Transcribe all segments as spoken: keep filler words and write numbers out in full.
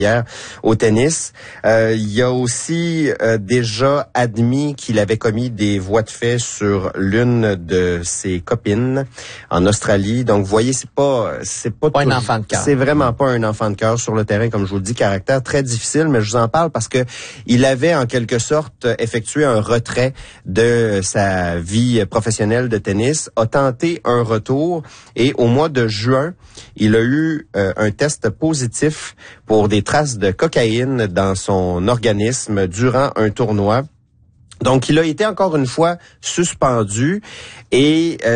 hier au tennis. Euh, il a aussi euh, déjà admis qu'il avait commis des voies de fait sur l'une de ses copines en Australie. Donc, vous voyez, c'est pas, c'est pas, pas tout, un enfant de cœur. C'est vraiment pas un enfant de cœur sur le terrain, comme je vous le dis, caractère très difficile. Mais je vous en parle parce que il avait en quelque sorte effectué un retrait de sa vie professionnelle de tennis, a tenté un retour et au mois de juin, il a eu euh, un test positif pour des traces de cocaïne dans son organisme durant un tournoi. Donc, il a été encore une fois suspendu et euh,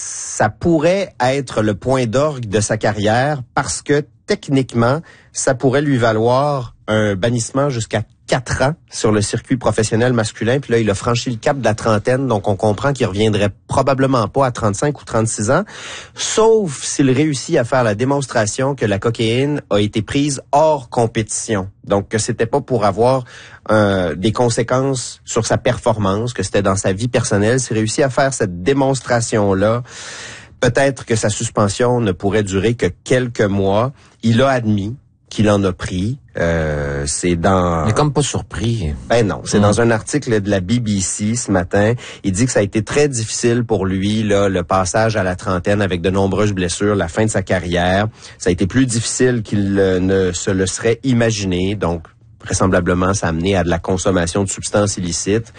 ça pourrait être le point d'orgue de sa carrière parce que techniquement, ça pourrait lui valoir un bannissement jusqu'à quatre ans sur le circuit professionnel masculin. Puis là, il a franchi le cap de la trentaine, donc on comprend qu'il reviendrait probablement pas à trente-cinq ou trente-six ans, sauf s'il réussit à faire la démonstration que la cocaïne a été prise hors compétition. Donc, que c'était pas pour avoir euh, des conséquences sur sa performance, que c'était dans sa vie personnelle. S'il réussit à faire cette démonstration-là, peut-être que sa suspension ne pourrait durer que quelques mois. Il a admis qu'il en a pris. Euh, c'est dans... Il est comme pas surpris. Ben non, c'est mmh. dans un article de la B B C ce matin. Il dit que ça a été très difficile pour lui, là, le passage à la trentaine avec de nombreuses blessures, la fin de sa carrière. Ça a été plus difficile qu'il euh, ne se le serait imaginé. Donc, vraisemblablement, ça a amené à de la consommation de substances illicites.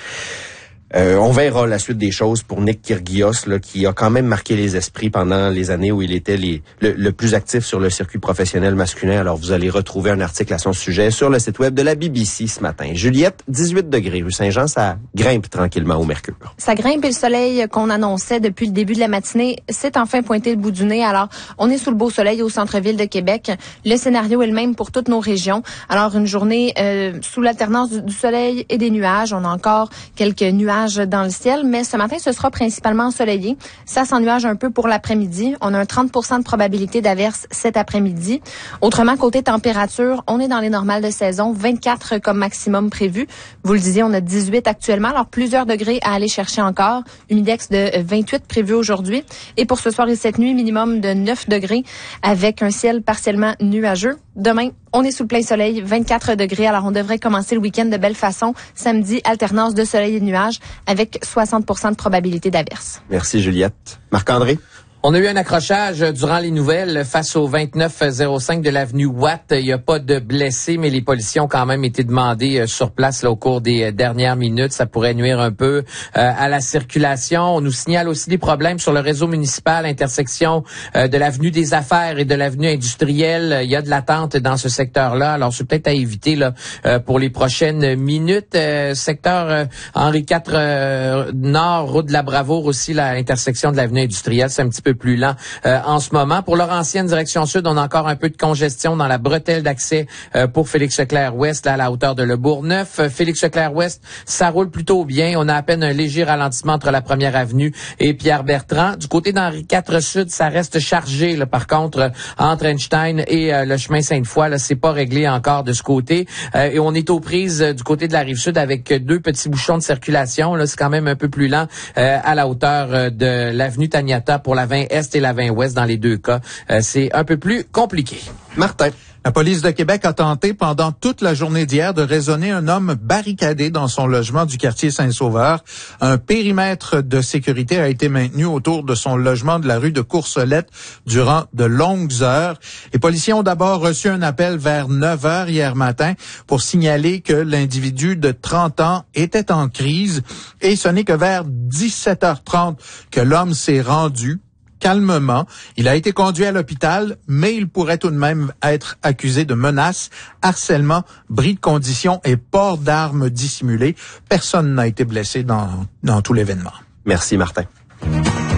Euh, on verra la suite des choses pour Nick Kyrgios, là, qui a quand même marqué les esprits pendant les années où il était les, le, le plus actif sur le circuit professionnel masculin. Alors, vous allez retrouver un article à son sujet sur le site web de la B B C ce matin. Juliette, dix-huit degrés, rue Saint-Jean, ça grimpe tranquillement au mercure. Ça grimpe et le soleil qu'on annonçait depuis le début de la matinée, c'est enfin pointé le bout du nez. Alors, on est sous le beau soleil au centre-ville de Québec. Le scénario est le même pour toutes nos régions. Alors, une journée euh, sous l'alternance du, du soleil et des nuages. On a encore quelques nuages dans le ciel, mais ce matin, ce sera principalement ensoleillé. Ça s'ennuage un peu pour l'après-midi. On a un trente pour cent de probabilité d'averse cet après-midi. Autrement, côté température, on est dans les normales de saison, vingt-quatre comme maximum prévu. Vous le disiez, on a dix-huit actuellement, alors plusieurs degrés à aller chercher encore. Humidex de vingt-huit prévu aujourd'hui. Et pour ce soir et cette nuit, minimum de neuf degrés avec un ciel partiellement nuageux. Demain, on est sous le plein soleil, vingt-quatre degrés. Alors, on devrait commencer le week-end de belle façon. Samedi, alternance de soleil et de nuages avec soixante pour cent de probabilité d'averse. Merci, Juliette. Marc-André? On a eu un accrochage durant les nouvelles face au vingt-neuf zéro cinq de l'avenue Watt. Il n'y a pas de blessés, mais les policiers ont quand même été demandés sur place là, au cours des dernières minutes. Ça pourrait nuire un peu euh, à la circulation. On nous signale aussi des problèmes sur le réseau municipal, intersection euh, de l'avenue des Affaires et de l'avenue industrielle. Il y a de l'attente dans ce secteur-là. Alors, c'est peut-être à éviter là euh, pour les prochaines minutes. Euh, secteur euh, Henri quatre euh, Nord, route de la Bravoure aussi, l'intersection de l'avenue industrielle. C'est un petit peu plus lent euh, en ce moment. Pour Laurentienne, direction sud, on a encore un peu de congestion dans la bretelle d'accès euh, pour Félix-Leclerc-Ouest, là, à la hauteur de Le Bourgneuf. Euh, Félix-Leclerc-Ouest, ça roule plutôt bien. On a à peine un léger ralentissement entre la Première Avenue et Pierre-Bertrand. Du côté d'Henri quatre Sud, ça reste chargé. Là, par contre, euh, entre Einstein et euh, le chemin Sainte-Foy, là, c'est pas réglé encore de ce côté. Euh, et on est aux prises euh, du côté de la Rive-Sud avec deux petits bouchons de circulation. Là, c'est quand même un peu plus lent euh, à la hauteur euh, de l'avenue Taniata pour la vingt Est et la vingt Ouest. Dans les deux cas, euh, c'est un peu plus compliqué. Martin. La police de Québec a tenté pendant toute la journée d'hier de raisonner un homme barricadé dans son logement du quartier Saint-Sauveur. Un périmètre de sécurité a été maintenu autour de son logement de la rue de Courcelette durant de longues heures. Les policiers ont d'abord reçu un appel vers neuf heures hier matin pour signaler que l'individu de trente ans était en crise et ce n'est que vers dix-sept heures trente que l'homme s'est rendu calmement. Il a été conduit à l'hôpital, mais il pourrait tout de même être accusé de menaces, harcèlement, bris de condition et port d'armes dissimulées. Personne n'a été blessé dans, dans tout l'événement. Merci, Martin.